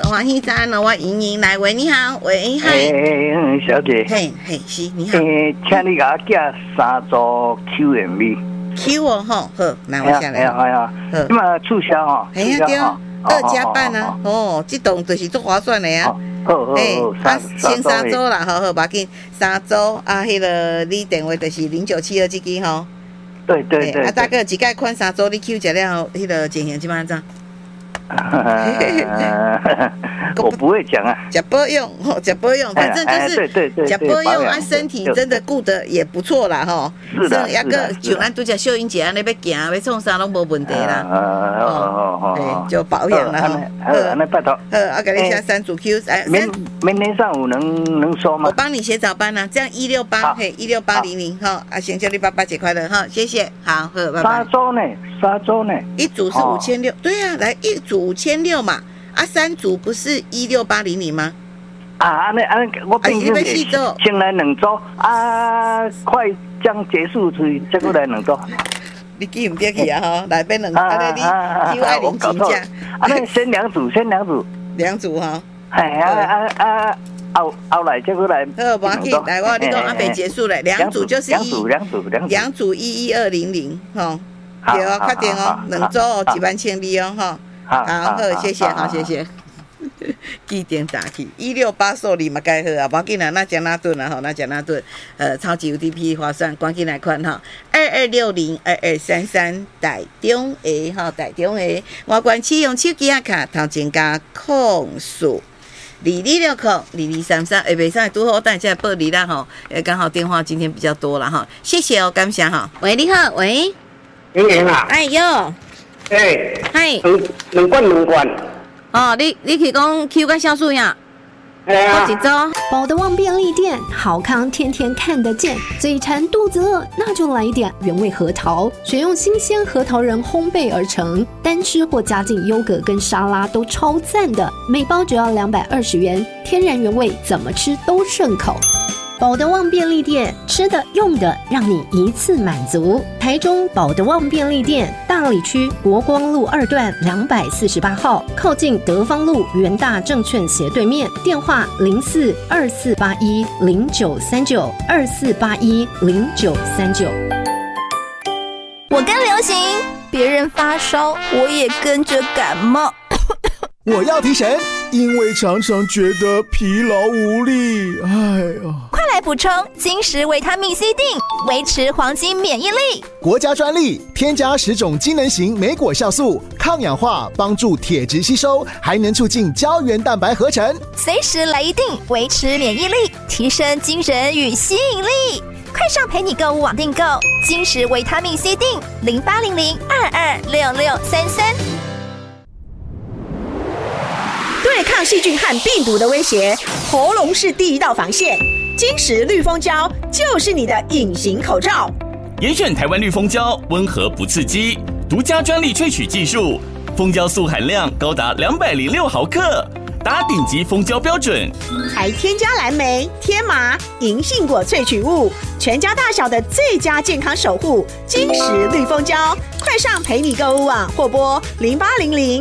欢喜早安哦，我莹莹来喂，你好，喂，嗨， 小姐， 嘿，是，你好， 请你给我寄3组 QMV。 Q 哦，好，来我下来。 那么促销哦， 哎呀对哦，2加半啊，哦，这栋就是足划算的啊。先3组啦，好，把紧3组啊，迄个你电话就是0972这支吼。 对。 啊，大哥，一概款3组你 Q 食了，迄个情形怎么样？ 我不会讲啊， 吃保养，反正就是吃保养啊，身体真的顾得也不错啦，吼。 是的， 也个像咱拄只秀英姐安尼要行要创啥拢无问题啦。就保养啦， 那拜托。 我给你下3组 Q， 明天上午能收吗？ 我帮你写早班啊，这样168嘿16800哈，啊，先祝你爸爸节快乐哈，谢谢，好，拜拜。 3周呢？ 一组是5600，对啊，来一组5600嘛，啊，3组不是16800吗？ 啊，我平时先来2周啊，快将结束时再过来2周。 你记唔得去啊？吼，来变2，啊，你又爱零钱价。 啊，那先2组 ，2组哈。 后来再过来。 无要紧，来我你讲阿伯结束了，2组就是2组11200，吼。对哦，快点哦，2组哦，10000里哦，哈。好，谢谢，好，谢谢。记点打去168受理嘛，该好啊，无要紧啦，那加那顿啊，吼，那加那顿，超级 UTP 划算，赶紧来看哈，22602233台中的哈，台中的外观启用手机卡，头前加控数。22602233，下袂使拄好，等下报你啦吼，刚好电话今天比较多了哈，谢谢哦，感谢哈。喂，你好，喂， 莹莹啊， 哎哟， 嗨，两罐。 哦，你去讲 Q 跟酵素呀？ 好几周？ 保德旺便利店，好康天天看得见。嘴馋肚子饿，那就来一点原味核桃，选用新鲜核桃仁烘焙而成，单吃或加进优格跟沙拉都超赞的。每包只要220元，天然原味，怎么吃都顺口。保德旺便利店，吃的用的让你一次满足。台中保德旺便利店，大里区国光路2段248号，靠近德芳路元大证券斜对面。电话042481093924810939。 我跟流行，别人发烧，我也跟着感冒。 我要提神，因为常常觉得疲劳无力。哎呀， 快来补充金石维他命 C 锭，维持黄金免疫力。 国家专利，添加10种机能型莓果酵素，抗氧化，帮助铁质吸收，还能促进胶原蛋白合成。 随时来一锭，维持免疫力，提升精神与吸引力。快上陪你购物网订购金石维他命 C 锭，0800226633。 对抗细菌和病毒的威胁，喉咙是第一道防线。金石绿蜂胶就是你的隐形口罩。 严选台湾绿蜂胶，温和不刺激，独家专利萃取技术，蜂胶素含量高达206毫克，达顶级蜂胶标准。 还添加蓝莓、天麻、银杏果萃取物，全家大小的最佳健康守护。金石绿蜂胶，快上陪你购物网或拨0800226633。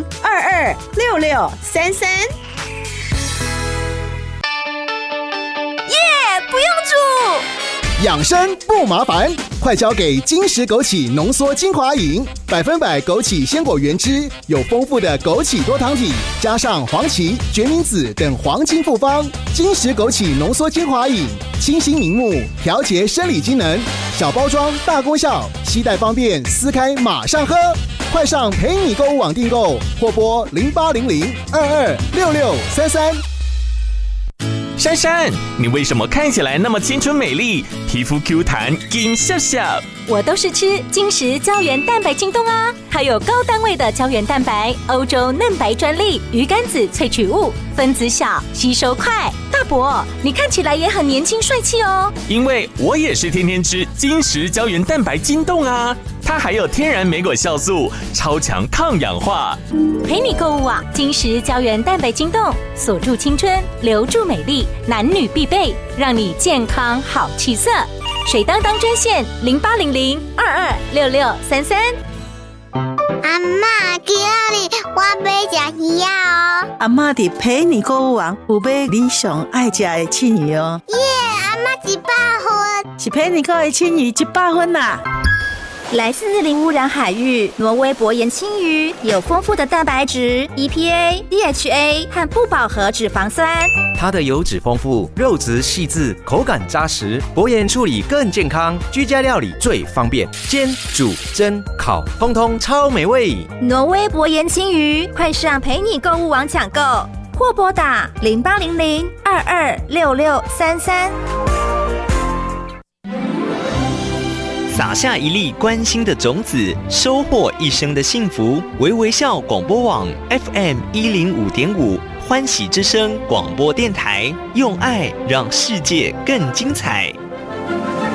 不用煮， 养生不麻烦，快交给金石枸杞浓缩精华饮，100%枸杞鲜果原汁，有丰富的枸杞多糖体，加上黄芪、决明子等黄金复方。金石枸杞浓缩精华饮，清新明目，调节生理机能，小包装大功效，携带方便，撕开马上喝。快上陪你购物网订购，或拨0800226633。 珊珊，你为什么看起来那么青春美丽，皮肤 Q 弹紧笑笑？ 我都是吃金石胶原蛋白晶冻啊，它有高单位的胶原蛋白，欧洲嫩白专利鱼肝子萃取物，分子小，吸收快。大伯，你看起来也很年轻帅气哦。 因为我也是天天吃金石胶原蛋白晶冻啊，它还有天然莓果酵素，超强抗氧化。 陪你购物网，金石胶原蛋白晶冻，锁住青春，留住美丽，男女必备，让你健康好气色。水当当专线0800226633。 阿嬷，今仔日我要吃鱼仔哦。 阿阿嬷伫陪你购物网有买你上爱食的庆鱼哦。 耶，阿嬷100分， 是陪你购的庆鱼100分啦。 来自零污染海域，挪威薄盐青鱼有丰富的蛋白质、EPA、DHA 和不饱和脂肪酸。 它的油脂丰富，肉质细致，口感扎实，薄盐处理更健康，居家料理最方便，煎、煮、蒸、烤，通通超美味。 挪威薄盐青鱼，快上陪你购物网抢购，或拨打0800-226633。 撒下一粒关心的种子，收获一生的幸福。微微笑广播网 FM105.5欢喜之声广播电台，用爱让世界更精彩。